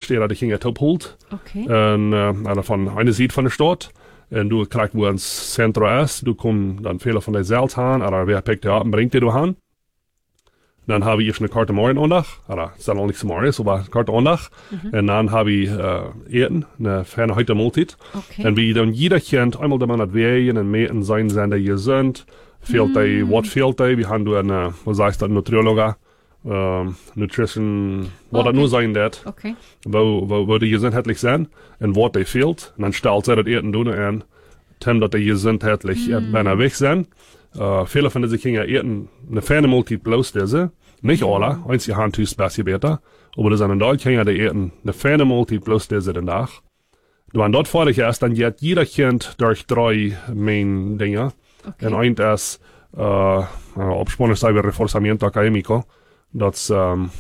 Stelle, die ging top holt. Okay. En van eine Seite van de stad. En du krijgt wo ons centrum is. Du komt dan veel van de zelfs aan. En wer pikt je op en brengt je door aan. Dan habe ich eerst eine Karte morgen Ondag. Das ist dann auch nicht so morgen, aber Karte Ondag. Und dann habe ich Eten, eine ferne heute Mahlzeit. Okay. Und wie dann jeder kennt, einmal da man das wählen und meten sein, sind die gesund. Fehlt die, was fehlt die? Wir haben da eine, was heißt das, Nutriologe, Nutrition, was das nur sein wird. Okay. Wo die gesundheitlich sind und was die fehlt. Und dann stellt sie das Eten durch und Tim, dass die gesundheitlich beinahe weg sind. Viele von diesen Kindern eten eine ferne Mahlzeit bloß diese. Nicht alle, einzige haben tust besser besser. Aber das sind dann Kinder, die eten eine ferne Mahlzeit bloß diese den Tag. Wenn dort fertig ist, dann geht jeder Kind durch 3 Main Dinge. Okay. Und eins ist, Abspann ist ein Reforzamiento Académico. Das,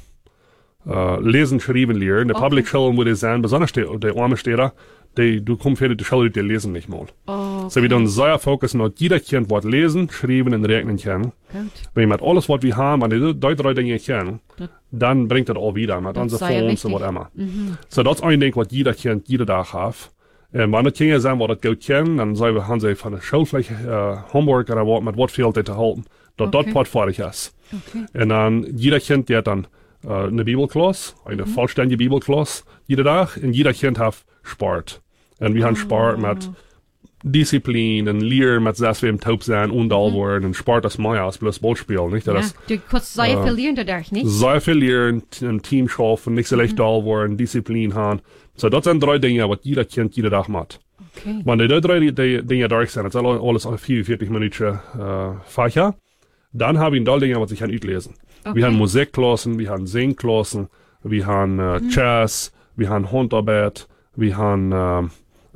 Lesen, Schreiben lernen. Die Public School muss ich sagen, besonders die arme Städte, du kommst für die Schule, die lesen nicht mal. Okay. So wir dann sehr fokussieren, dass jeder Kind was lesen, schreiben und rechnen kann. Gut. Wenn wir alles, was wir haben, wenn die 3 Dinge kennen, dann bringt das auch wieder mit unseren Phones und was immer. So das ist ein Ding, was jeder Kind jeden Tag hat. Und wenn die Kinder sagen, was das gut kennen, dann haben sie von der Schule vielleicht Homework oder was, mit was fehlt zu halten, dass dort was fertig ist. Okay. Und dann jeder Kind hat dann eine Bibelklasse, eine vollständige Bibelklasse, jeden Tag, und jeder Kind hat Sport. Und wir haben Sport mit Disziplin und Lehren, mit das wir im Taub sein und all worden. Und Sport ist mehr als bloß Ball spielen, nicht? Das Du kannst sehr viel lernen dadurch, nicht? sehr viel lernen, ein Team schaffen, nicht so leicht all worden, Disziplin haben. So, das sind 3 Dinge, was jeder Kind jeden Tag macht. Okay. Wenn die 3 Dinge durch sind, das ist alles 44 Minuten Fächer, dann habe ich 3 Dinge, was ich lesen. Okay. Wir haben Musikklassen, wir haben Singklassen, wir haben Jazz, wir haben Handarbeit, wir haben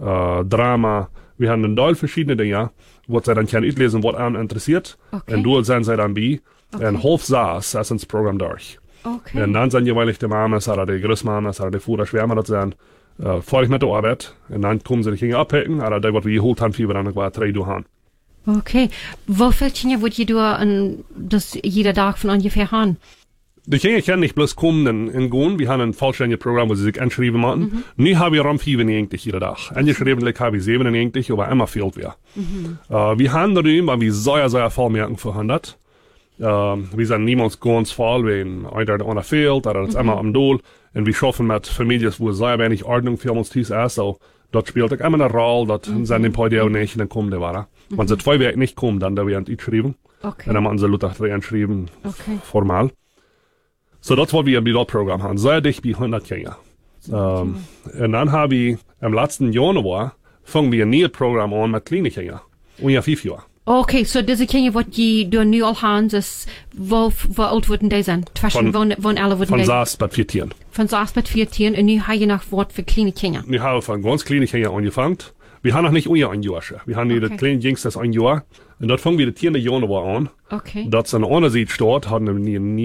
Drama, wir haben ein Teil verschiedene Dinge, was sie dann können lesen, was einen interessiert. Okay. Und du sind sie dann bei. Okay. Und halb saß, ist ins Programm durch. Okay. Und dann sind jeweilig die Mamas oder die Großmamas oder die Futter schwärmer das sind, fertig mit der Arbeit. Und dann kommen sie die Kinder abhängen, oder die, was wir geholt haben, wir dann noch 3 haben. Okay. Wie viele Kinder würdet ihr das jeder Tag von ungefähr haben? Die Kinder können nicht bloß kommen und gehen. Wir haben ein vollständiges Programm, wo sie sich einschreiben machen. Nie habe ich Raum 95 jeden Tag. Eingeschrieben habe ich 97, aber immer fehlt wer. Wir haben darüber, weil wir sehr, sehr viel merken vorhanden. Wir sind niemals ganz voll, wenn einer fehlt, oder das immer am Doel. Und wir schaffen mit Familien, wo sehr wenig Ordnung für uns ist. Also, dort spielt auch immer eine Rolle, dort sind die Leute auch nicht, und dann kommen die weiter. Wenn sie 2 Wochen nicht kommen, dann werden die schreiben. Okay. Und dann machen sie Luther 3 einschreiben, Okay. formal. So, das was wir im Bildprogramm haben. Sehr dicht bei 100 Kinder. Und dann habe ich im letzten Januar, fangen wir ein neues Programm an mit kleinen Kindern. Ungefähr 5 Jahre. Okay, so diese Kinder, was die du nu al haben, ist, wo alt würden die sein? Zwischen, wann alle würden Von die? 6 bis 14. Von 6 bis 14, und nu habe ich noch Wort für kleine Kinder. Wir haben von ganz kleinen Kindern angefangen. Wir haben noch nicht ein Jahr schon. Wir haben die kleinen Jüngsten 1 Jahr. Und dort fangen wir den 10. Januar an. Okay. Das an einer Seite steht, haben wir nie